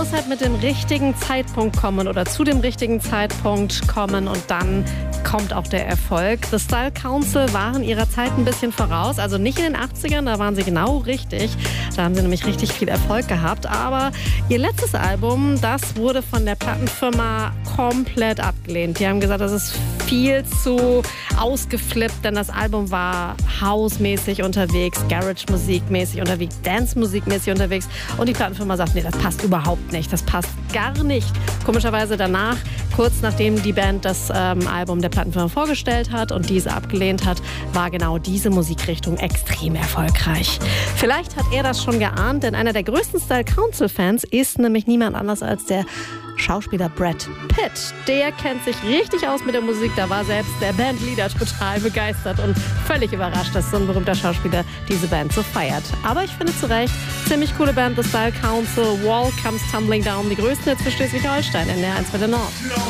muss halt mit dem richtigen Zeitpunkt kommen oder zu dem richtigen Zeitpunkt kommen und dann kommt auch der Erfolg. The Style Council waren ihrer Zeit ein bisschen voraus, also nicht in den 80ern, da waren sie genau richtig. Da haben sie nämlich richtig viel Erfolg gehabt, aber ihr letztes Album, das wurde von der Plattenfirma komplett abgelehnt. Die haben gesagt, das ist viel zu ausgeflippt, denn das Album war House-mäßig unterwegs, Garage-Musik-mäßig unterwegs, Dance-Musik-mäßig unterwegs und die Plattenfirma sagt, nee, das passt überhaupt nicht, das passt gar nicht. Komischerweise danach, kurz nachdem die Band das Album der Plattenfirma vorgestellt hat und diese abgelehnt hat, war genau diese Musikrichtung extrem erfolgreich. Vielleicht hat er das schon geahnt, denn einer der größten Style Council-Fans ist nämlich niemand anders als der Schauspieler Brad Pitt. Der kennt sich richtig aus mit der Musik. Da war selbst der Bandleader total begeistert und völlig überrascht, dass so ein berühmter Schauspieler diese Band so feiert. Aber ich finde zu Recht, ziemlich coole Band, The Style Council, Wall Comes Tumbling Down, die größten jetzt für Schleswig-Holstein in der 1 Welle Nord.